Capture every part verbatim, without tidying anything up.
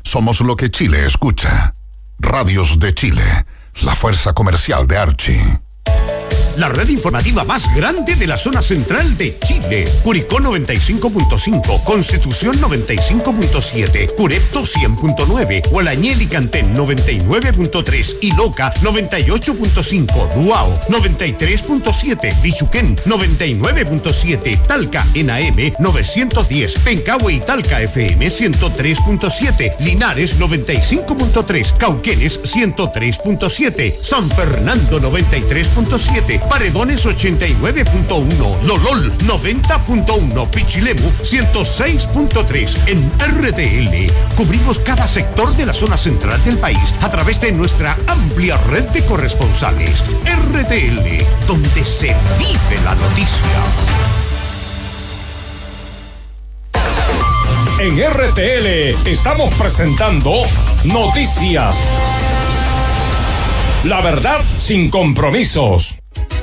Somos lo que Chile escucha. Radios de Chile, la fuerza comercial de Archie. La red informativa más grande de la zona central de Chile. Curicó noventa y cinco punto cinco, Constitución noventa y cinco punto siete, Curepto cien punto nueve, Hualañel y Cantén noventa y nueve punto tres y Loca noventa y ocho punto cinco, Duao noventa y tres punto siete, Bichuquén noventa y nueve punto siete, Talca en A M novecientos diez, Pencahue y Talca F M ciento tres punto siete, Linares noventa y cinco punto tres, Cauquenes ciento tres punto siete, San Fernando noventa y tres punto siete, Paredones ochenta y nueve punto uno, Lolol noventa punto uno, Pichilemu ciento seis punto tres. En R T L cubrimos cada sector de la zona central del país a través de nuestra amplia red de corresponsales. R T L, donde se vive la noticia. En R T L estamos presentando Noticias. La verdad sin compromisos.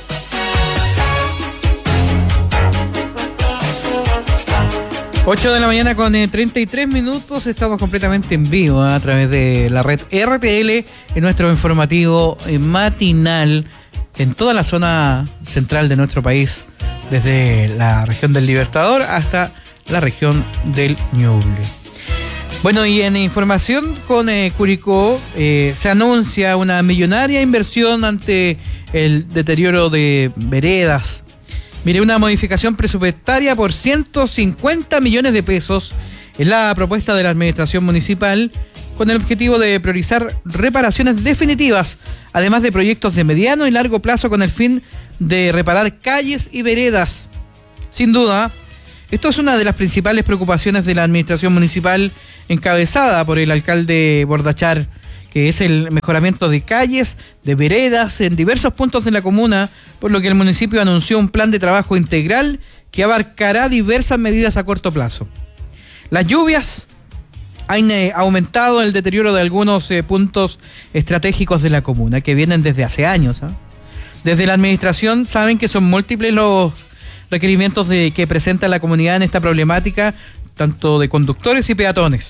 ocho de la mañana con eh, treinta y tres minutos, estamos completamente en vivo ¿eh? a través de la red R T L en nuestro informativo eh, matinal en toda la zona central de nuestro país, desde la región del Libertador hasta la región del Ñuble. Bueno, y en información con eh, Curicó, eh, se anuncia una millonaria inversión ante el deterioro de veredas. Mire, una modificación presupuestaria por ciento cincuenta millones de pesos es la propuesta de la administración municipal con el objetivo de priorizar reparaciones definitivas, además de proyectos de mediano y largo plazo con el fin de reparar calles y veredas. Sin duda, esto es una de las principales preocupaciones de la administración municipal encabezada por el alcalde Bordachar, que es el mejoramiento de calles, de veredas en diversos puntos de la comuna, por lo que el municipio anunció un plan de trabajo integral que abarcará diversas medidas a corto plazo. Las lluvias han eh, aumentado el deterioro de algunos eh, puntos estratégicos de la comuna, que vienen desde hace años. ¿eh? Desde la administración saben que son múltiples los requerimientos de, que presenta la comunidad en esta problemática, tanto de conductores y peatones.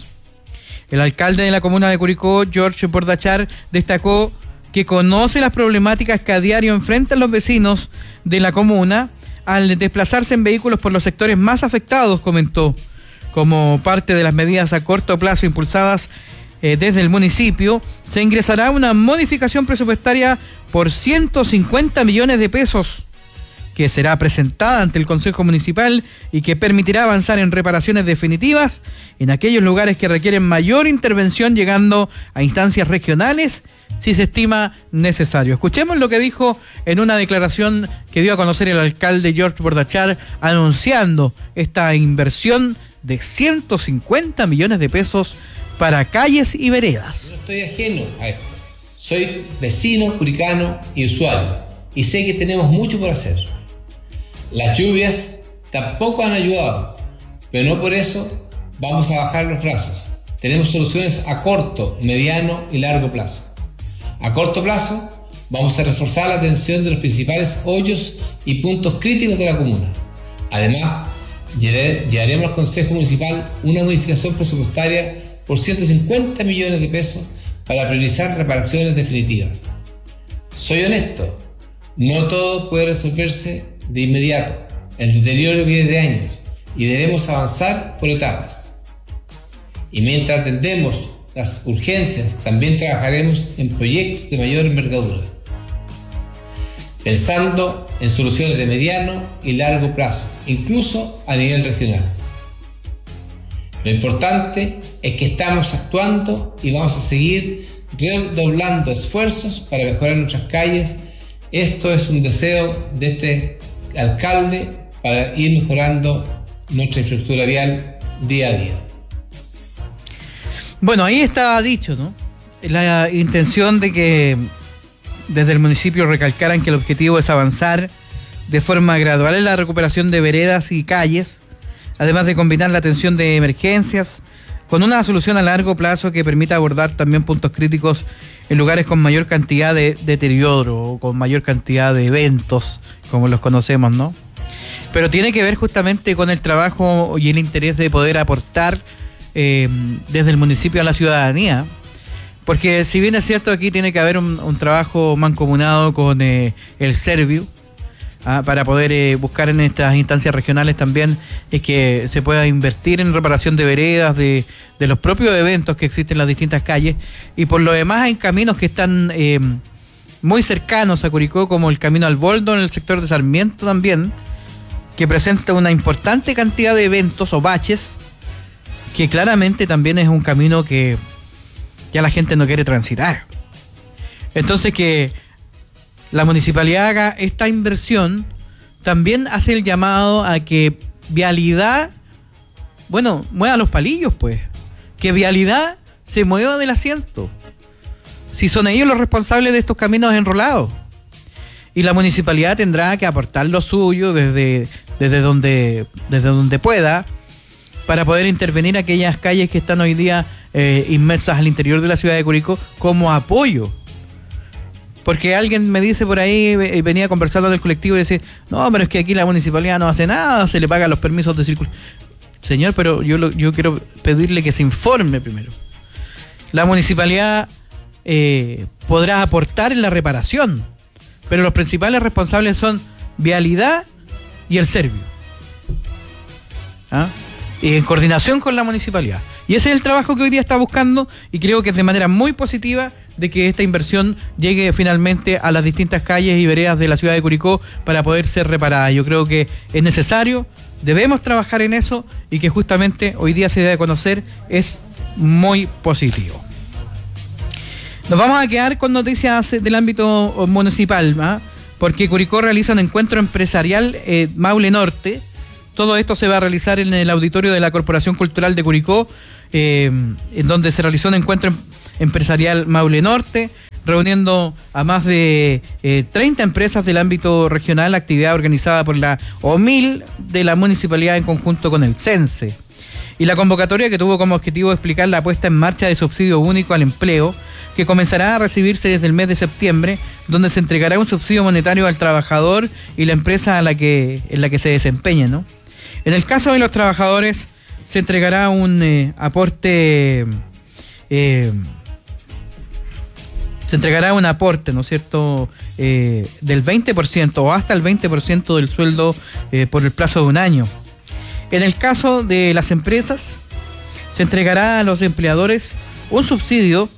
El alcalde de la comuna de Curicó, George Bordachar, destacó que conoce las problemáticas que a diario enfrentan los vecinos de la comuna al desplazarse en vehículos por los sectores más afectados, comentó. Como parte de las medidas a corto plazo impulsadas eh, desde el municipio, se ingresará una modificación presupuestaria por ciento cincuenta millones de pesos, que será presentada ante el Consejo Municipal y que permitirá avanzar en reparaciones definitivas en aquellos lugares que requieren mayor intervención, llegando a instancias regionales si se estima necesario. Escuchemos lo que dijo en una declaración que dio a conocer el alcalde George Bordachar, anunciando esta inversión de ciento cincuenta millones de pesos para calles y veredas. No estoy ajeno a esto. Soy vecino, curicano y usuario, y sé que tenemos mucho por hacer. Las lluvias tampoco han ayudado, pero no por eso vamos a bajar los brazos. Tenemos soluciones a corto, mediano y largo plazo. A corto plazo, vamos a reforzar la atención de los principales hoyos y puntos críticos de la comuna. Además, llevaremos al Consejo Municipal una modificación presupuestaria por ciento cincuenta millones de pesos para priorizar reparaciones definitivas. Soy honesto, no todo puede resolverse de inmediato. El deterioro viene de años y debemos avanzar por etapas. Y mientras atendemos las urgencias, también trabajaremos en proyectos de mayor envergadura, pensando en soluciones de mediano y largo plazo, incluso a nivel regional. Lo importante es que estamos actuando y vamos a seguir redoblando esfuerzos para mejorar nuestras calles. Esto es un deseo de este alcalde para ir mejorando nuestra infraestructura vial día a día. Bueno, ahí está dicho, ¿no? La intención de que desde el municipio recalcaran que el objetivo es avanzar de forma gradual en la recuperación de veredas y calles, además de combinar la atención de emergencias con una solución a largo plazo que permita abordar también puntos críticos en lugares con mayor cantidad de deterioro o con mayor cantidad de eventos, como los conocemos, ¿no? Pero tiene que ver justamente con el trabajo y el interés de poder aportar eh, desde el municipio a la ciudadanía, porque si bien es cierto aquí tiene que haber un, un trabajo mancomunado con eh, el Serviu, ¿ah? para poder eh, buscar en estas instancias regionales también es que se pueda invertir en reparación de veredas, de, de los propios eventos que existen en las distintas calles, y por lo demás hay caminos que están eh, muy cercanos a Curicó, como el camino al Boldo en el sector de Sarmiento también, que presenta una importante cantidad de eventos o baches, que claramente también es un camino que ya la gente no quiere transitar. Entonces que la municipalidad haga esta inversión también hace el llamado a que Vialidad, bueno, mueva los palillos, pues. Que Vialidad se mueva del asiento. Si son ellos los responsables de estos caminos enrolados. Y la municipalidad tendrá que aportar lo suyo desde, desde, donde, desde donde pueda, para poder intervenir aquellas calles que están hoy día eh, inmersas al interior de la ciudad de Curicó como apoyo. Porque alguien me dice por ahí, eh, venía conversando del colectivo y dice, no, pero es que aquí la municipalidad no hace nada, se le pagan los permisos de circulación. Señor, pero yo, lo, yo quiero pedirle que se informe primero. La municipalidad eh, podrá aportar en la reparación, pero los principales responsables son Vialidad y el Serviu, ¿ah? Y en coordinación con la municipalidad. Y ese es el trabajo que hoy día está buscando, y creo que es de manera muy positiva de que esta inversión llegue finalmente a las distintas calles y veredas de la ciudad de Curicó para poder ser reparada. Yo creo que es necesario, debemos trabajar en eso, y que justamente hoy día se debe conocer es muy positivo. Nos vamos a quedar con noticias del ámbito municipal, ¿ah? Porque Curicó realiza un encuentro empresarial eh, Maule Norte. Todo esto se va a realizar en el auditorio de la Corporación Cultural de Curicó, eh, en donde se realizó un encuentro empresarial Maule Norte, reuniendo a más de eh, treinta empresas del ámbito regional, actividad organizada por la O M I L de la municipalidad en conjunto con el CENSE. Y la convocatoria, que tuvo como objetivo explicar la puesta en marcha de subsidio único al empleo, que comenzará a recibirse desde el mes de septiembre, donde se entregará un subsidio monetario al trabajador y la empresa a la que, en la que se desempeña, ¿no? En el caso de los trabajadores, se entregará un eh, aporte, eh, se entregará un aporte, ¿no es cierto?, eh, del veinte por ciento o hasta el veinte por ciento del sueldo eh, por el plazo de un año. En el caso de las empresas, se entregará a los empleadores un subsidio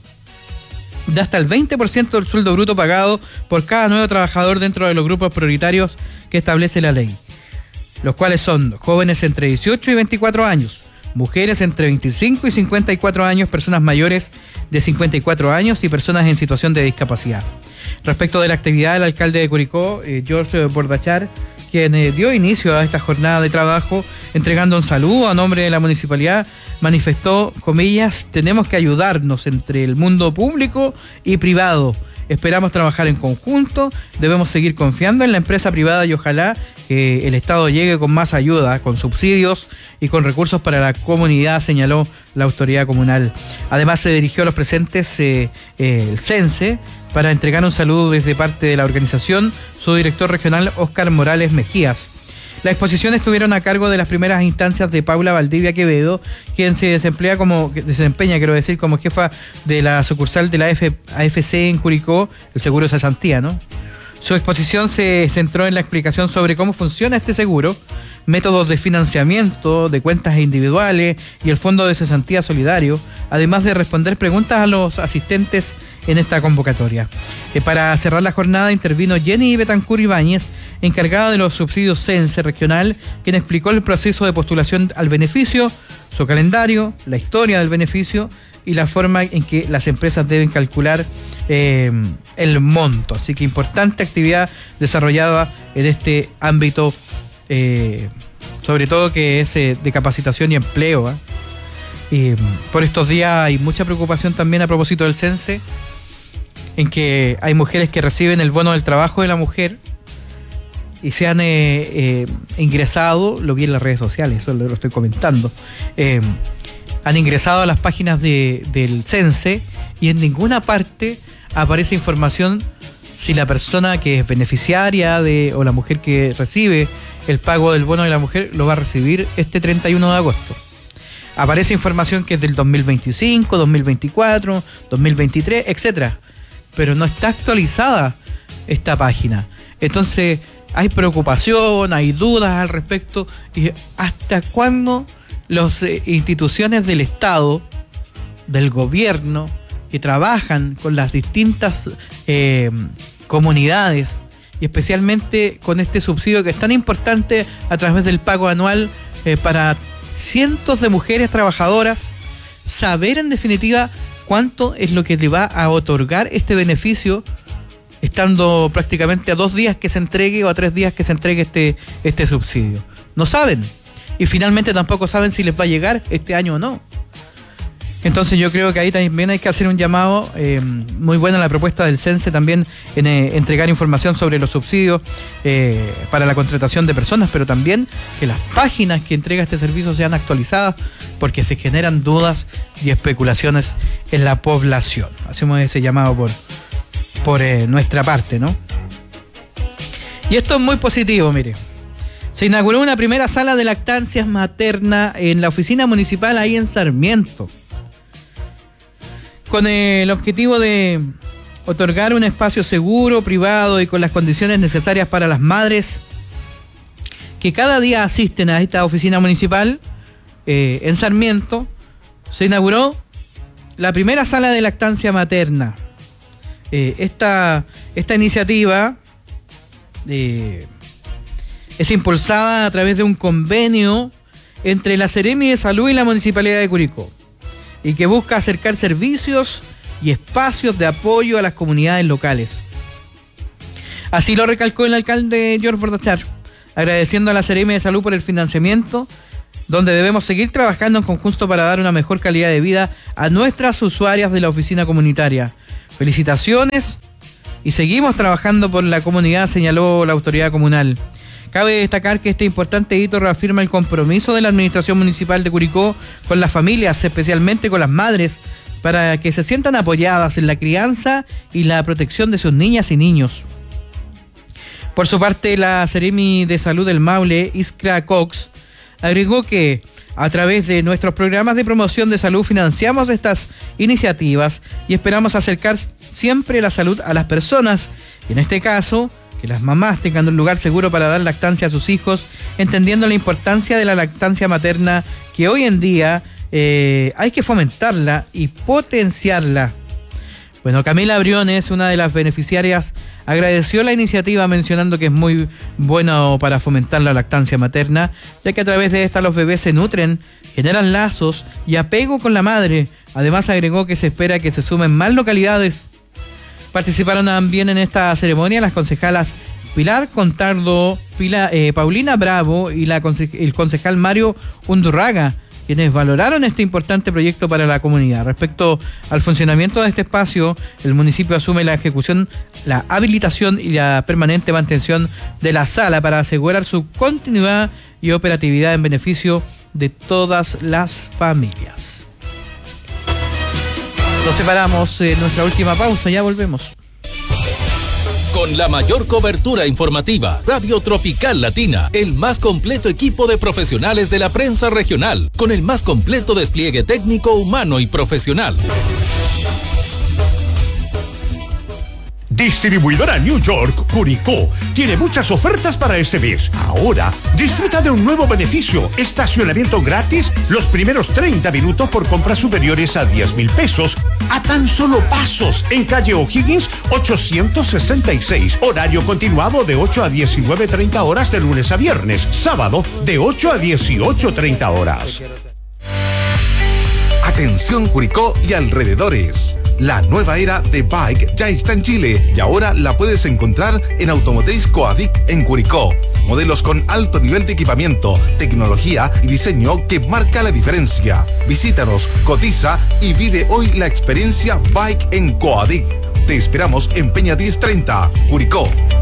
de hasta el veinte por ciento del sueldo bruto pagado por cada nuevo trabajador dentro de los grupos prioritarios que establece la ley, los cuales son jóvenes entre dieciocho y veinticuatro años, mujeres entre veinticinco y cincuenta y cuatro años, personas mayores de cincuenta y cuatro años y personas en situación de discapacidad. Respecto de la actividad, el alcalde de Curicó, eh, George Bordachar, quien eh, dio inicio a esta jornada de trabajo, entregando un saludo a nombre de la municipalidad, manifestó, comillas, tenemos que ayudarnos entre el mundo público y privado. Esperamos trabajar en conjunto, debemos seguir confiando en la empresa privada y ojalá que el Estado llegue con más ayuda, con subsidios y con recursos para la comunidad, señaló la autoridad comunal. Además se dirigió a los presentes eh, eh, el CENSE para entregar un saludo desde parte de la organización, su director regional Óscar Morales Mejías. Las exposiciones estuvieron a cargo de las primeras instancias de Paula Valdivia Quevedo, quien se desemplea como, desempeña, quiero decir, como jefa de la sucursal de la A F C en Curicó, el seguro de cesantía, ¿no? Su exposición se centró en la explicación sobre cómo funciona este seguro, métodos de financiamiento de cuentas individuales y el fondo de cesantía solidario, además de responder preguntas a los asistentes en esta convocatoria. Eh, para cerrar la jornada intervino Jenny Betancur Ibáñez, encargada de los subsidios CENSE regional, quien explicó el proceso de postulación al beneficio, su calendario, la historia del beneficio y la forma en que las empresas deben calcular eh, el monto. Así que importante actividad desarrollada en este ámbito, eh, sobre todo que es eh, de capacitación y empleo, ¿eh? Y por estos días hay mucha preocupación también a propósito del CENSE, en que hay mujeres que reciben el bono del trabajo de la mujer y se han eh, eh, ingresado, lo vi en las redes sociales, eso lo, lo estoy comentando, eh, han ingresado a las páginas de, del CENSE y en ninguna parte aparece información si la persona que es beneficiaria de o la mujer que recibe el pago del bono de la mujer lo va a recibir este treinta y uno de agosto. aparece información que es del dos mil veinticinco, dos mil veinticuatro, dos mil veintitrés, etcétera, pero no está actualizada esta página. Entonces hay preocupación, hay dudas al respecto. Y ¿hasta cuándo las eh, instituciones del Estado, del gobierno, que trabajan con las distintas eh, comunidades, y especialmente con este subsidio que es tan importante a través del pago anual eh, para cientos de mujeres trabajadoras, saber en definitiva cuánto es lo que le va a otorgar este beneficio, estando prácticamente a dos días que se entregue o a tres días que se entregue este, este subsidio? No saben. Y finalmente tampoco saben si les va a llegar este año o no. Entonces yo creo que ahí también hay que hacer un llamado. Eh, muy buena la propuesta del CENSE también en eh, entregar información sobre los subsidios eh, para la contratación de personas, pero también que las páginas que entrega este servicio sean actualizadas, porque se generan dudas y especulaciones en la población. Hacemos ese llamado por, por eh, nuestra parte, ¿no? Y esto es muy positivo, mire. Se inauguró una primera sala de lactancias materna en la oficina municipal ahí en Sarmiento, con el objetivo de otorgar un espacio seguro, privado y con las condiciones necesarias para las madres que cada día asisten a esta oficina municipal eh, en Sarmiento. Se inauguró la primera sala de lactancia materna. Eh, esta, esta iniciativa eh, es impulsada a través de un convenio entre la Seremi de Salud y la Municipalidad de Curicó, y que busca acercar servicios y espacios de apoyo a las comunidades locales. Así lo recalcó el alcalde George Bordachar, agradeciendo a la Seremi de Salud por el financiamiento, donde debemos seguir trabajando en conjunto para dar una mejor calidad de vida a nuestras usuarias de la oficina comunitaria. Felicitaciones y seguimos trabajando por la comunidad, señaló la autoridad comunal. Cabe destacar que este importante hito reafirma el compromiso de la Administración Municipal de Curicó con las familias, especialmente con las madres, para que se sientan apoyadas en la crianza y la protección de sus niñas y niños. Por su parte, la Seremi de Salud del Maule, Iskra Cox, agregó que a través de nuestros programas de promoción de salud financiamos estas iniciativas y esperamos acercar siempre la salud a las personas, y en este caso que las mamás tengan un lugar seguro para dar lactancia a sus hijos, entendiendo la importancia de la lactancia materna, que hoy en día eh, hay que fomentarla y potenciarla. Bueno, Camila Briones, una de las beneficiarias, agradeció la iniciativa mencionando que es muy bueno para fomentar la lactancia materna, ya que a través de esta los bebés se nutren, generan lazos y apego con la madre. Además agregó que se espera que se sumen más localidades. Participaron también en esta ceremonia las concejalas Pilar Contardo, Pila, eh, Paulina Bravo y la, el concejal Mario Undurraga, quienes valoraron este importante proyecto para la comunidad. Respecto al funcionamiento de este espacio, el municipio asume la ejecución, la habilitación y la permanente mantención de la sala para asegurar su continuidad y operatividad en beneficio de todas las familias. Nos separamos en eh, nuestra última pausa, ya volvemos. Con la mayor cobertura informativa, Radio Tropical Latina, el más completo equipo de profesionales de la prensa regional, con el más completo despliegue técnico, humano y profesional. Distribuidora New York, Curicó, tiene muchas ofertas para este mes. Ahora, disfruta de un nuevo beneficio: estacionamiento gratis los primeros treinta minutos por compras superiores a diez mil pesos, a tan solo pasos, en calle O'Higgins ochocientos sesenta y seis. Horario continuado de ocho a diecinueve treinta horas de lunes a viernes. Sábado de ocho a dieciocho treinta horas. Atención Curicó y alrededores. La nueva era de Bike ya está en Chile y ahora la puedes encontrar en Automotriz Coadic en Curicó. Modelos con alto nivel de equipamiento, tecnología y diseño que marca la diferencia. Visítanos, cotiza y vive hoy la experiencia Bike en Coadic. Te esperamos en Peña diez treinta, Curicó.